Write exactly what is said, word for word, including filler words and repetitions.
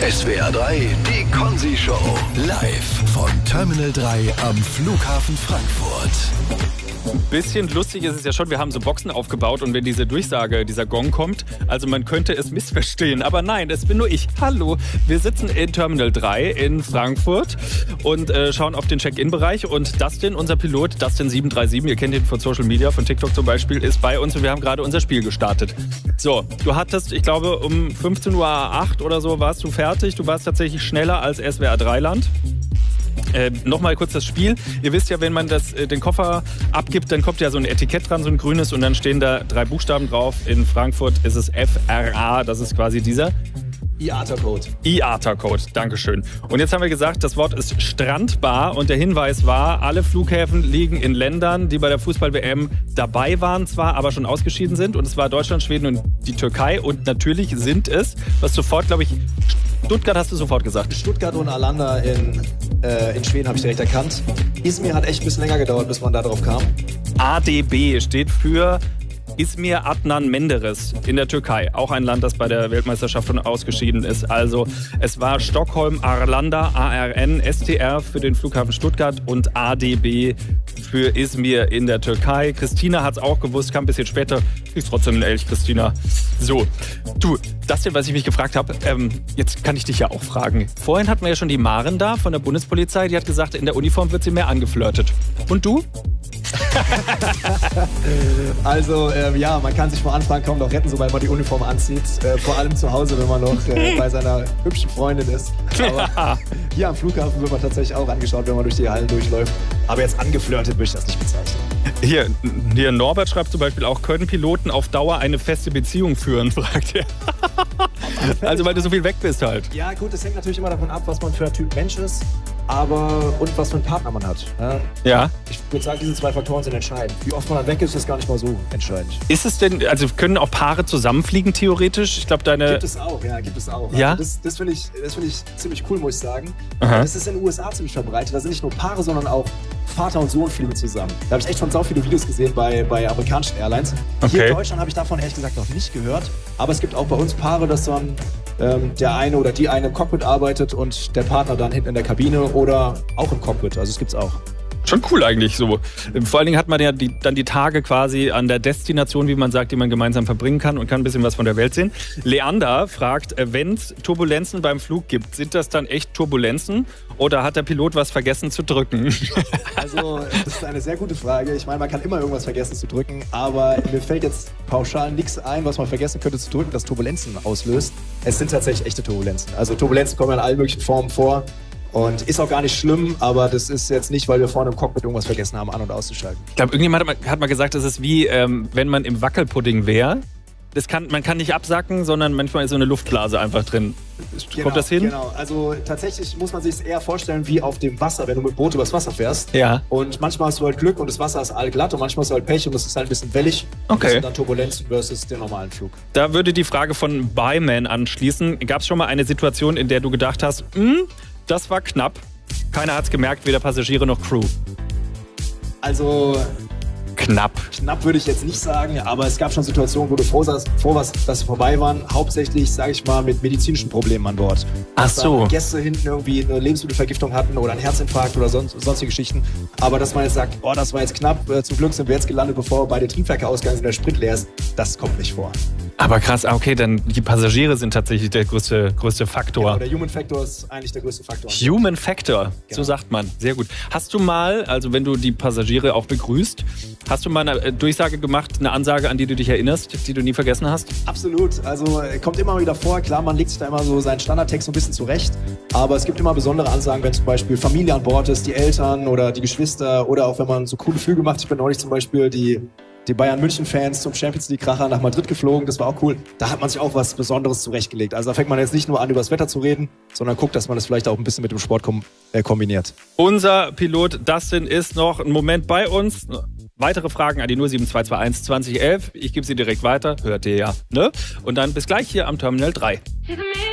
S W R drei, die Konzi-Show. Live von Terminal drei am Flughafen Frankfurt. Ein bisschen lustig ist es ja schon, wir haben so Boxen aufgebaut und wenn diese Durchsage, dieser Gong kommt, also man könnte es missverstehen, aber nein, es bin nur ich. Hallo, wir sitzen in Terminal drei in Frankfurt und äh, schauen auf den Check-in-Bereich und Dustin, unser Pilot, Dustin sieben drei sieben, ihr kennt ihn von Social Media, von TikTok zum Beispiel, ist bei uns und wir haben gerade unser Spiel gestartet. So, du hattest, ich glaube, um fünfzehn Uhr acht oder so warst du fertig, du warst tatsächlich schneller als S W R drei Land. Äh, Nochmal kurz das Spiel. Ihr wisst ja, wenn man das, äh, den Koffer abgibt, dann kommt ja so ein Etikett dran, so ein grünes, und dann stehen da drei Buchstaben drauf. In Frankfurt ist es F R A, das ist quasi dieser I A T A-Code. I A T A-Code, Dankeschön. Und jetzt haben wir gesagt, das Wort ist Strandbar und der Hinweis war, alle Flughäfen liegen in Ländern, die bei der Fußball-W M dabei waren zwar, aber schon ausgeschieden sind. Und es war Deutschland, Schweden und die Türkei. Und natürlich sind es, was sofort, glaube ich, Stuttgart hast du sofort gesagt. Stuttgart und Arlanda in, äh, in Schweden habe ich direkt erkannt. Izmir hat echt ein bisschen länger gedauert, bis man da drauf kam. A D B steht für Izmir Adnan Menderes in der Türkei. Auch ein Land, das bei der Weltmeisterschaft schon ausgeschieden ist. Also es war Stockholm, Arlanda, A R N, S T R für den Flughafen Stuttgart und A D B für Izmir in der Türkei. Christina hat es auch gewusst, kam ein bisschen später. Ist trotzdem ein Elch, Christina. So, du, das hier, was ich mich gefragt habe, ähm, jetzt kann ich dich ja auch fragen. Vorhin hatten wir ja schon die Maren da von der Bundespolizei, die hat gesagt, in der Uniform wird sie mehr angeflirtet. Und du? Also ähm, ja, man kann sich vor Anfang kaum noch retten, sobald man die Uniform anzieht. Äh, vor allem zu Hause, wenn man noch äh, bei seiner hübschen Freundin ist. Aber hier am Flughafen wird man tatsächlich auch angeschaut, wenn man durch die Hallen durchläuft. Aber jetzt angeflirtet würde ich das nicht bezeichnen. Hier, hier Norbert schreibt zum Beispiel auch, können Piloten auf Dauer eine feste Beziehung führen, fragt er. Also weil du so viel weg bist halt. Ja gut, das hängt natürlich immer davon ab, was man für ein Typ Mensch ist. Aber und was für einen Partner man hat. Ja. ja. Ich würde sagen, diese zwei Faktoren sind entscheidend. Wie oft man dann weg ist, ist gar nicht mal so entscheidend. Ist es denn, also können auch Paare zusammenfliegen theoretisch? Ich glaube, deine... Gibt es auch, ja, gibt es auch. Ja? Also das das finde ich, das find ich ziemlich cool, muss ich sagen. Aha. Das ist in den U S A ziemlich verbreitet. Da sind nicht nur Paare, sondern auch Vater und Sohn fliegen zusammen. Da habe ich echt schon sau viele Videos gesehen bei, bei amerikanischen Airlines. Okay. Hier in Deutschland habe ich davon ehrlich gesagt noch nicht gehört. Aber es gibt auch bei uns Paare, dass dann ähm, der eine oder die eine im Cockpit arbeitet und der Partner dann hinten in der Kabine oder auch im Cockpit. Also es gibt's auch. Schon cool eigentlich so. Vor allen Dingen hat man ja die, dann die Tage quasi an der Destination, wie man sagt, die man gemeinsam verbringen kann und kann ein bisschen was von der Welt sehen. Leander fragt, wenn es Turbulenzen beim Flug gibt, sind das dann echt Turbulenzen oder hat der Pilot was vergessen zu drücken? Also das ist eine sehr gute Frage. Ich meine, man kann immer irgendwas vergessen zu drücken, aber mir fällt jetzt pauschal nichts ein, was man vergessen könnte zu drücken, das Turbulenzen auslöst. Es sind tatsächlich echte Turbulenzen. Also Turbulenzen kommen in allen möglichen Formen vor. Und ist auch gar nicht schlimm, aber das ist jetzt nicht, weil wir vorne im Cockpit irgendwas vergessen haben, an- und auszuschalten. Ich glaube, irgendjemand hat mal, hat mal gesagt, es ist wie, ähm, wenn man im Wackelpudding wäre. Das kann, man kann nicht absacken, sondern manchmal ist so eine Luftblase einfach drin. Genau, Kommt das hin? Genau, also tatsächlich muss man sich es eher vorstellen wie auf dem Wasser, wenn du mit Boot übers Wasser fährst. Ja. Und manchmal hast du halt Glück und das Wasser ist allglatt und manchmal hast du halt Pech und es ist halt ein bisschen wellig. Okay. Und das sind dann Turbulenzen versus den normalen Flug. Da würde die Frage von Byman anschließen. Gab es schon mal eine Situation, in der du gedacht hast, hm, das war knapp? Keiner hat es gemerkt, weder Passagiere noch Crew. Also knapp. Knapp würde ich jetzt nicht sagen, aber es gab schon Situationen, wo du froh warst, froh warst dass sie vorbei waren. Hauptsächlich, sage ich mal, mit medizinischen Problemen an Bord. Ach so. Dass Gäste hinten irgendwie eine Lebensmittelvergiftung hatten oder einen Herzinfarkt oder sonst, sonstige Geschichten. Aber dass man jetzt sagt, oh, das war jetzt knapp, äh, zum Glück sind wir jetzt gelandet, bevor beide Triebwerke ausgegangen sind, der Sprit leer ist, das kommt nicht vor. Aber krass, okay, dann die Passagiere sind tatsächlich der größte, größte Faktor. Genau, der Human Factor ist eigentlich der größte Faktor. Human Factor, Genau. so sagt man. Sehr gut. Hast du mal, also wenn du die Passagiere auch begrüßt, hast du mal eine Durchsage gemacht, eine Ansage, an die du dich erinnerst, die du nie vergessen hast? Absolut, also äh, kommt immer wieder vor. Klar, man legt sich da immer so seinen Standardtext so ein bisschen zurecht. Aber es gibt immer besondere Ansagen, wenn zum Beispiel Familie an Bord ist, die Eltern oder die Geschwister oder auch wenn man so coole Flüge macht. Ich bin neulich zum Beispiel die die Bayern-München-Fans zum Champions League-Kracher nach Madrid geflogen. Das war auch cool. Da hat man sich auch was Besonderes zurechtgelegt. Also da fängt man jetzt nicht nur an, über das Wetter zu reden, sondern guckt, dass man das vielleicht auch ein bisschen mit dem Sport kom äh, kombiniert. Unser Pilot Dustin ist noch einen Moment bei uns. Weitere Fragen an die null sieben zwei zwei eins zwanzig elf. Ich gebe sie direkt weiter. Hört ihr ja. Ne? Und dann bis gleich hier am Terminal drei.